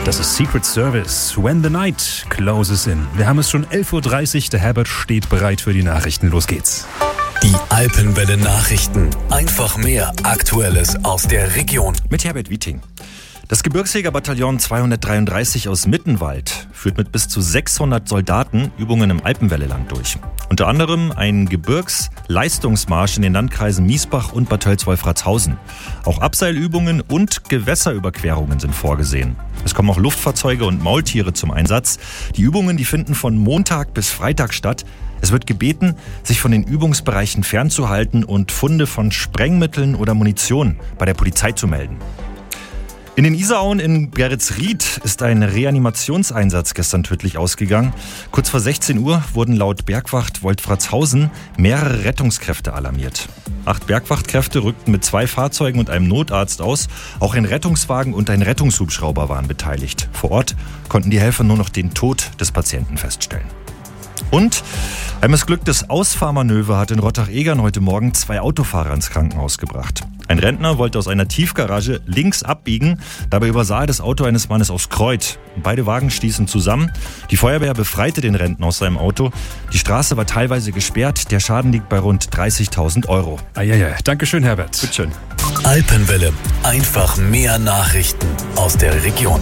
Das ist Secret Service, When the Night Closes In. Wir haben es schon 11.30 Uhr, der Herbert steht bereit für die Nachrichten. Los geht's. Die Alpenwelle Nachrichten. Einfach mehr Aktuelles aus der Region. Mit Herbert Wieting. Das Gebirgsjägerbataillon 233 aus Mittenwald führt mit bis zu 600 Soldaten Übungen im Alpenwelleland durch. Unter anderem einen Gebirgsleistungsmarsch in den Landkreisen Miesbach und Bad Tölz-Wolfratshausen. Auch Abseilübungen und Gewässerüberquerungen sind vorgesehen. Es kommen auch Luftfahrzeuge und Maultiere zum Einsatz. Die Übungen, die finden von Montag bis Freitag statt. Es wird gebeten, sich von den Übungsbereichen fernzuhalten und Funde von Sprengmitteln oder Munition bei der Polizei zu melden. In den Isarauen in Geretsried ist ein Reanimationseinsatz gestern tödlich ausgegangen. Kurz vor 16 Uhr wurden laut Bergwacht Wolfratshausen mehrere Rettungskräfte alarmiert. 8 Bergwachtkräfte rückten mit 2 Fahrzeugen und einem Notarzt aus. Auch ein Rettungswagen und ein Rettungshubschrauber waren beteiligt. Vor Ort konnten die Helfer nur noch den Tod des Patienten feststellen. Und ein missglücktes Ausfahrmanöver hat in Rottach-Egern heute Morgen 2 Autofahrer ins Krankenhaus gebracht. Ein Rentner wollte aus einer Tiefgarage links abbiegen, dabei übersah er das Auto eines Mannes aufs Kreuz. Beide Wagen stießen zusammen. Die Feuerwehr befreite den Rentner aus seinem Auto. Die Straße war teilweise gesperrt. Der Schaden liegt bei rund 30.000 €. Dankeschön, Herbert. Bitteschön. Alpenwelle. Einfach mehr Nachrichten aus der Region.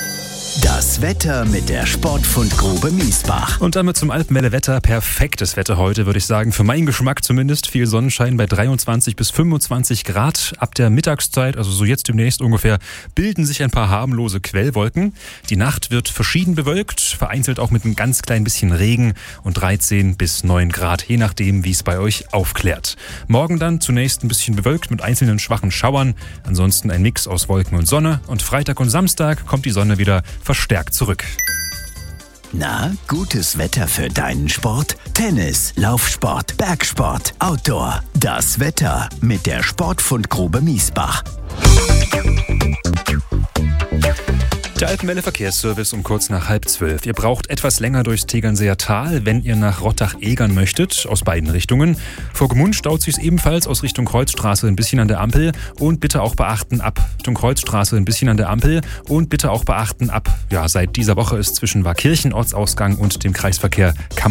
Das Wetter mit der Sportfundgrube Miesbach. Und damit zum Alpenwelle-Wetter. Perfektes Wetter heute, würde ich sagen. Für meinen Geschmack zumindest. Viel Sonnenschein bei 23 bis 25 Grad. Ab der Mittagszeit, also so jetzt demnächst ungefähr, bilden sich ein paar harmlose Quellwolken. Die Nacht wird verschieden bewölkt, vereinzelt auch mit einem ganz klein bisschen Regen und 13 bis 9 Grad, je nachdem, wie es bei euch aufklärt. Morgen dann zunächst ein bisschen bewölkt mit einzelnen schwachen Schauern. Ansonsten ein Mix aus Wolken und Sonne. Und Freitag und Samstag kommt die Sonne wieder verstärkt zurück. Na, gutes Wetter für deinen Sport? Tennis, Laufsport, Bergsport, Outdoor. Das Wetter mit der Sportfundgrube Miesbach. Der Alpenwelle Verkehrsservice um kurz nach 11:30. Ihr braucht etwas länger durchs Tegernseer Tal, wenn ihr nach Rottach-Egern möchtet, aus beiden Richtungen. Vor Gmund staut sich's ebenfalls aus Richtung Kreuzstraße ein bisschen an der Ampel und bitte auch beachten seit dieser Woche ist zwischen Warkirchen Ortsausgang und dem Kreisverkehr